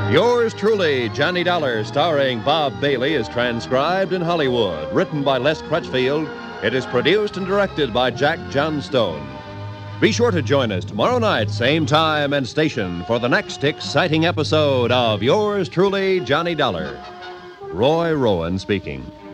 Yours truly, Johnny Dollar, starring Bob Bailey, is transcribed in Hollywood. Written by Les Crutchfield, it is produced and directed by Jack Johnstone. Be sure to join us tomorrow night, same time and station, for the next exciting episode of Yours truly, Johnny Dollar. Roy Rowan speaking.